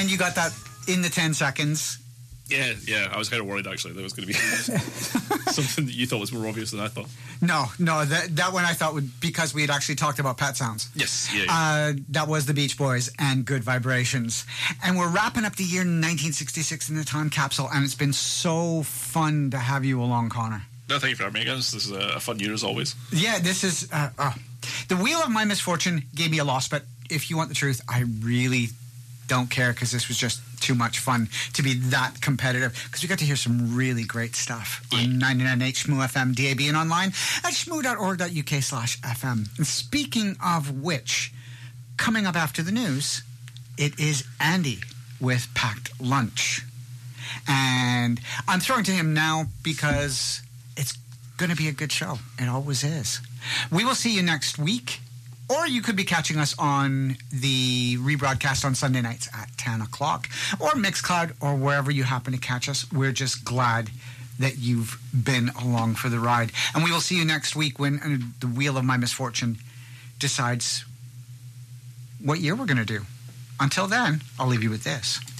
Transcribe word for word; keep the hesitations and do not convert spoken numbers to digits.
And you got that in the ten seconds. Yeah, yeah. I was kind of worried, actually, that was going to be something that you thought was more obvious than I thought. No, no, that that one I thought would, because we had actually talked about Pet Sounds. Yes, yeah, yeah. Uh, that was the Beach Boys and Good Vibrations. And we're wrapping up the year nineteen sixty-six in the time capsule, and it's been so fun to have you along, Connor. No, thank you for having me again. This is a fun year, as always. Yeah, this is... Uh, uh, the Wheel of My Misfortune gave me a loss, but if you want the truth, I really don't care, because this was just too much fun to be that competitive, because we got to hear some really great stuff on ninety-nine point eight Shmoo F M, D A B, and online at shmoo.org.uk slash FM. And speaking of which, coming up after the news, it is Andy with Packed Lunch. And I'm throwing to him now because it's going to be a good show. It always is. We will see you next week. Or you could be catching us on the rebroadcast on Sunday nights at ten o'clock, or Mixcloud, or wherever you happen to catch us. We're just glad that you've been along for the ride. And we will see you next week when uh, the Wheel of My Misfortune decides what year we're going to do. Until then, I'll leave you with this.